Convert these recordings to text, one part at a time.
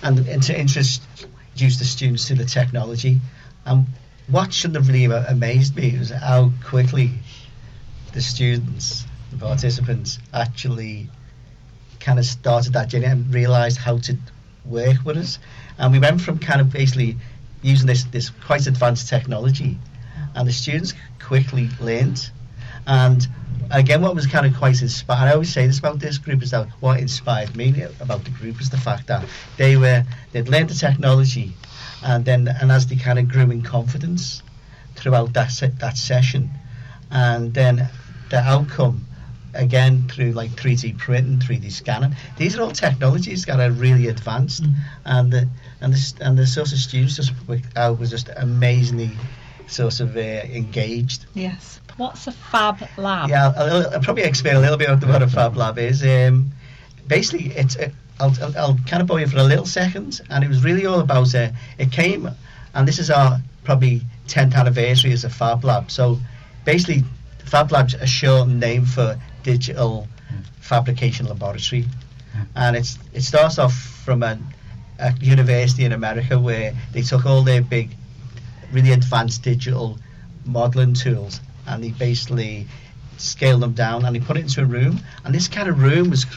and to introduce the students to the technology. And what shouldn't have really amazed me was how quickly the students, the participants, actually kind of started that journey and realised how to work with us. And we went from kind of basically using this quite advanced technology, and the students quickly learned. And again, what was kind of quite inspiring, I always say this about this group, is that what inspired me about the group was the fact that they'd learned the technology, and as they kind of grew in confidence throughout that session, and then the outcome, again through like 3D printing, 3D scanning, these are all technologies that are really advanced, and the sort of students was just amazingly sort of engaged. Yes. What's a Fab Lab? Yeah, I'll probably explain a little bit about what a Fab Lab is. Basically, I'll kind of bore you for a little second, and it was really all about it came, and this is our probably 10th anniversary as a Fab Lab. So basically, Fab Lab's a short name for Digital Fabrication Laboratory, and it starts off from a university in America where they took all their big, really advanced digital modelling tools, and they basically scaled them down and they put it into a room. And this kind of room was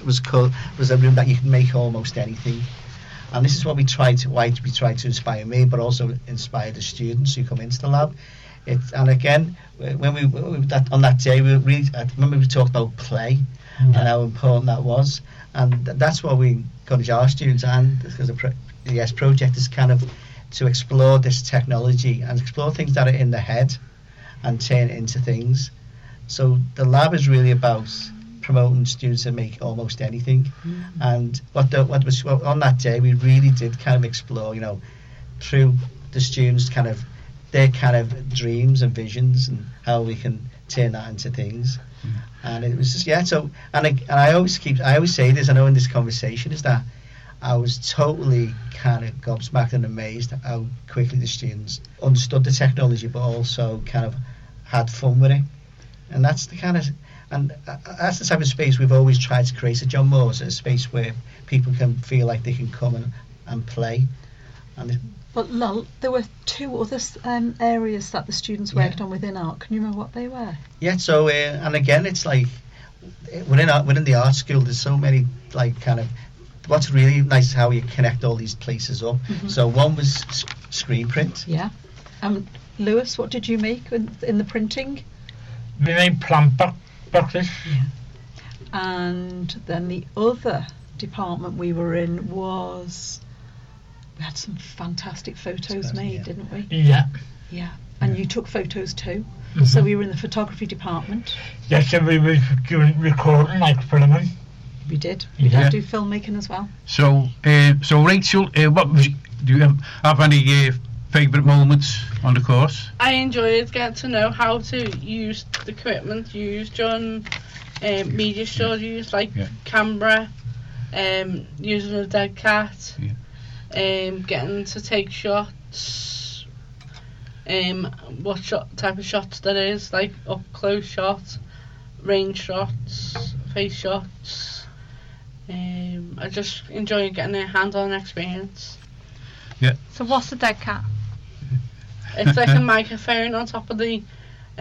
a room that you could make almost anything. And this is what we tried to inspire me, but also inspire the students who come into the lab. And again, when we on that day, I remember we talked about play and how important that was. And that's what we encourage our students, and because the project is kind of to explore this technology and explore things that are in the head and turn it into things. So the lab is really about promoting students to make almost anything. And what was on that day, we really did kind of explore, through the students kind of their kind of dreams and visions and how we can turn that into things. And it was just so I always say this, I know in this conversation, is that I was totally kind of gobsmacked and amazed at how quickly the students understood the technology, but also kind of had fun with it. And that's the type of space we've always tried to create at John Moores, a space where people can feel like they can come and play. But Lol, there were two other areas that the students worked on within art. Can you remember what they were? Yeah, so and again, it's like within the art school, there's so many what's really nice is how you connect all these places up. So one was screen print. Yeah. Lewis, what did you make in the printing? We made plant boxes. Yeah. And then the other department we were in was, we had some fantastic photos made, didn't we? Yeah. Yeah. And you took photos too. So we were in the photography department. Yes, and we were doing recording like filming. We did. We did do filmmaking as well. So Rachel, do you have any favourite moments on the course? I enjoyed getting to know how to use the equipment used during media studies, like camera, using a dead cat, getting to take shots, what type of shots there is, like up close shots, range shots, face shots. I just enjoy getting a hands-on experience. Yeah. So what's a dead cat? It's like a microphone on top of the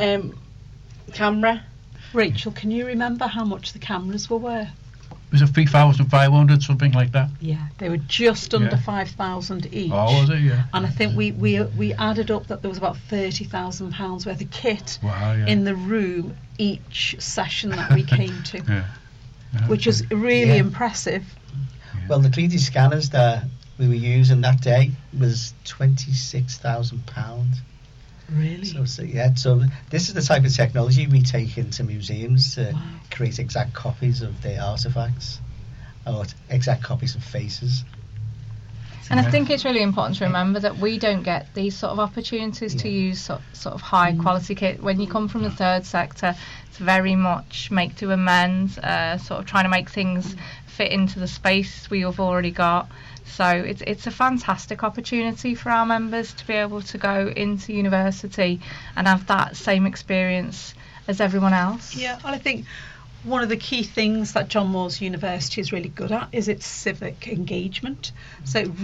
camera. Rachel, can you remember how much the cameras were worth? Was it 3,500, something like that? Yeah, they were just under 5,000 each. Oh, was it? Yeah. And I think we added up that there was about £30,000 worth of kit in the room each session that we came to, which was really impressive. Yeah. Well, the 3D scanners that we were using that day was £26,000. Really? So this is the type of technology we take into museums to create exact copies of their artifacts, or exact copies of faces. And I think it's really important to remember that we don't get these sort of opportunities to use sort of high quality kit. When you come from the third sector, it's very much make to amend, sort of trying to make things fit into the space we have already got. So it's a fantastic opportunity for our members to be able to go into university and have that same experience as everyone else. Yeah, well, I think one of the key things that John Moores University is really good at is its civic engagement. So it